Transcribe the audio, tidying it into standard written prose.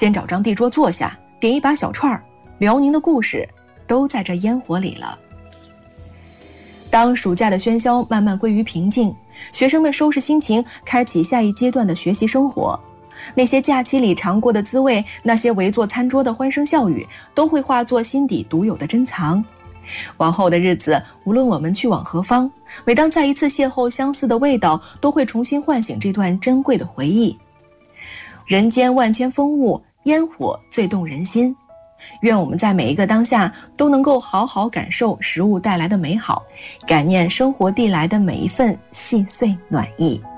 先找张地桌坐下，点一把小串儿，辽宁的故事都在这烟火里了。当暑假的喧嚣慢慢归于平静，学生们收拾心情，开启下一阶段的学习生活。那些假期里尝过的滋味，那些围坐餐桌的欢声笑语，都会化作心底独有的珍藏。往后的日子，无论我们去往何方，每当再一次邂逅相似的味道，都会重新唤醒这段珍贵的回忆。人间万千风物，烟火最动人心。愿我们在每一个当下都能够好好感受食物带来的美好，感念生活递来的每一份细碎暖意。